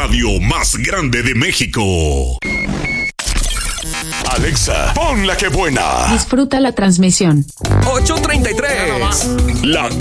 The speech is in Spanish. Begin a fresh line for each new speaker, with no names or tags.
radio más grande de México.
Alexa, pon la que buena.
Disfruta la transmisión.
8:33.
La